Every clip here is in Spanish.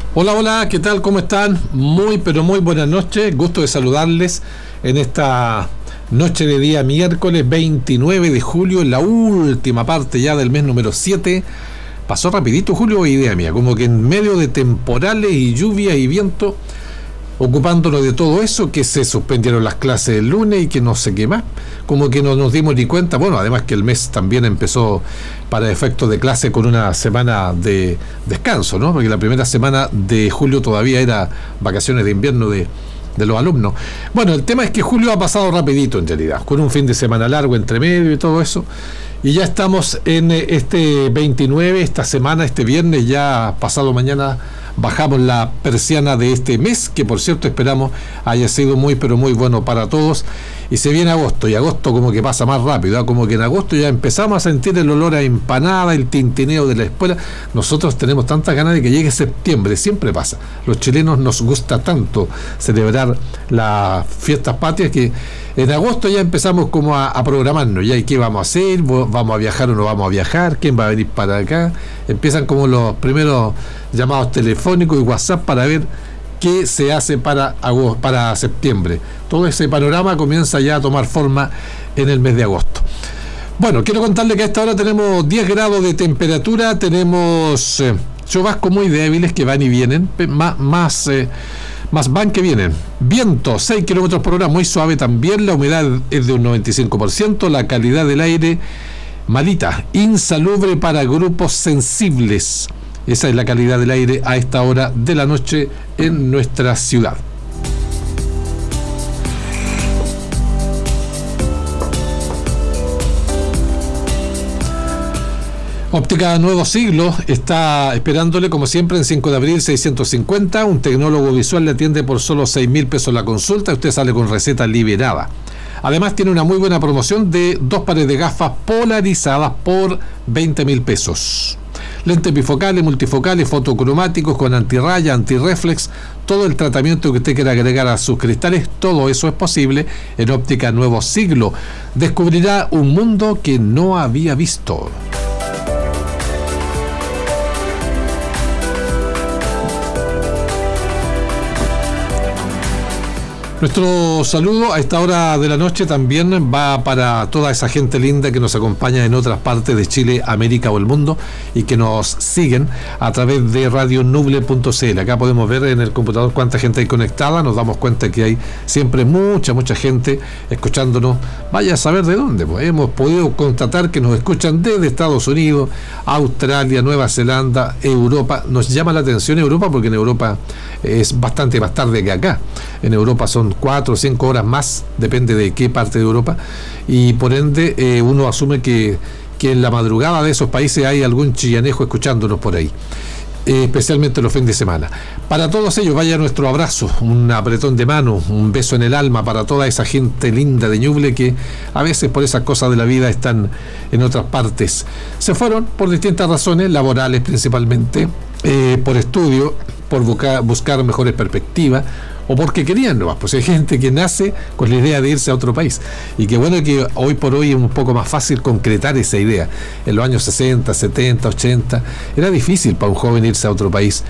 Hola, hola, ¿qué tal? ¿Cómo están? Muy, pero muy buenas noches. Gusto de saludarles en esta noche de día miércoles 29 de julio, en la última parte ya del mes número 7. Pasó rapidito julio, idea mía, como que en medio de temporales y lluvia y viento, ocupándonos de todo eso, que se suspendieron las clases el lunes y que no sé qué más, como que no nos dimos ni cuenta. Bueno, además que el mes también empezó para efectos de clase con una semana de descanso, ¿no? Porque la primera semana de julio todavía era vacaciones de invierno de los alumnos. Bueno, el tema es que julio ha pasado rapidito en realidad, con un fin de semana largo entre medio y todo eso, y ya estamos en este 29, esta semana, este viernes, ya pasado mañana bajamos la persiana de este mes, que por cierto esperamos haya sido muy pero muy bueno para todos, y se viene agosto, y agosto como que pasa más rápido, ¿eh? Como que en agosto ya empezamos a sentir el olor a empanada, el tintineo de la escuela. Nosotros tenemos tantas ganas de que llegue septiembre, siempre pasa. Los chilenos nos gusta tanto celebrar las fiestas patrias que en agosto ya empezamos como a programarnos, ya, ¿y qué vamos a hacer? ¿Vamos a viajar o no vamos a viajar? ¿Quién va a venir para acá? Empiezan como los primeros llamados telefónicos y WhatsApp para ver qué se hace para septiembre. Todo ese panorama comienza ya a tomar forma en el mes de agosto. Bueno, quiero contarle que a esta hora tenemos 10 grados de temperatura, tenemos chubascos muy débiles que van y vienen, más van que vienen. Viento 6 kilómetros por hora, muy suave también, la humedad es de un 95%, la calidad del aire malita, insalubre para grupos sensibles. Esa es la calidad del aire a esta hora de la noche en nuestra ciudad. Óptica Nuevo Siglo está esperándole como siempre en 5 de abril 650. Un tecnólogo visual le atiende por solo 6.000 pesos la consulta. Usted sale con receta liberada. Además tiene una muy buena promoción de 2 pares de gafas polarizadas por 20.000 pesos. Lentes bifocales, multifocales, fotocromáticos con antirraya, antirreflex, todo el tratamiento que usted quiera agregar a sus cristales, todo eso es posible en Óptica Nuevo Siglo. Descubrirá un mundo que no había visto. Nuestro saludo a esta hora de la noche también va para toda esa gente linda que nos acompaña en otras partes de Chile, América o el mundo y que nos siguen a través de radionuble.cl. Acá podemos ver en el computador cuánta gente hay conectada, nos damos cuenta que hay siempre mucha gente escuchándonos. Vaya a saber de dónde, pues hemos podido constatar que nos escuchan desde Estados Unidos, Australia, Nueva Zelanda, Europa. Nos llama la atención Europa porque en Europa es bastante más tarde que acá. En Europa son 4 o 5 horas más, depende de qué parte de Europa, y por ende uno asume que en la madrugada de esos países hay algún chillanejo escuchándonos por ahí, especialmente los fines de semana. Para todos ellos vaya nuestro abrazo, un apretón de mano, un beso en el alma para toda esa gente linda de Ñuble que a veces por esas cosas de la vida están en otras partes. Se fueron por distintas razones, laborales principalmente, por estudio, por buscar mejores perspectivas, o porque querían nomás. Pues hay gente que nace con la idea de irse a otro país, y qué bueno que hoy por hoy es un poco más fácil concretar esa idea. En los años 60, 70, 80 era difícil para un joven irse a otro país,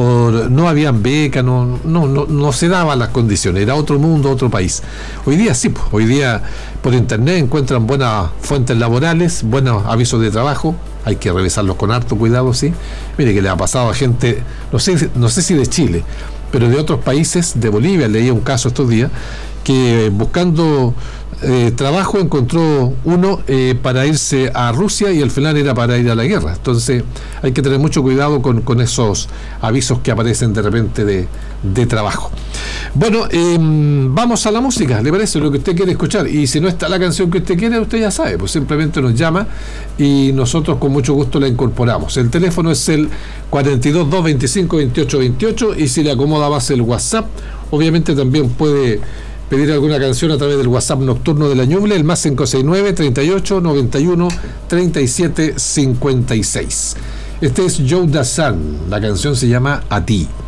no habían becas, no se daban las condiciones, era otro mundo, otro país. Hoy día sí, pues, hoy día por internet encuentran buenas fuentes laborales, buenos avisos de trabajo. Hay que revisarlos con harto cuidado, sí. Mire que le ha pasado a gente, no sé si de Chile, pero de otros países, de Bolivia, leía un caso estos días, que buscando trabajo encontró uno para irse a Rusia y al final era para ir a la guerra. Entonces hay que tener mucho cuidado con esos avisos que aparecen de repente de trabajo. Bueno, vamos a la música, ¿le parece? Lo que usted quiere escuchar, y si no está la canción que usted quiere, usted ya sabe, pues simplemente nos llama y nosotros con mucho gusto la incorporamos. El teléfono es el 42 225 28 28, y si le acomoda más el WhatsApp, obviamente también puede pedir alguna canción a través del WhatsApp nocturno de la Ñuble, el más 569 38 91 37 56. Este es Joe Dassin, la canción se llama A Ti.